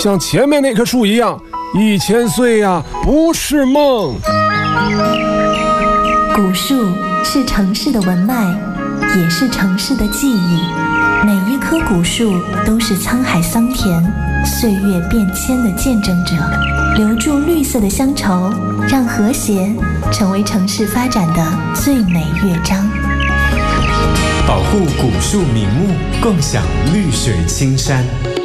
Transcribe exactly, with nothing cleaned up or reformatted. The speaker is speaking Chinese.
像前面那棵树一样，一千岁呀、啊，不是梦。 古树是城市的文脉，也是城市的记忆。每一棵古树都是沧海桑田、岁月变迁的见证者，留住绿色的乡愁，让和谐成为城市发展的最美乐章。 保护古树名木，共享绿水青山。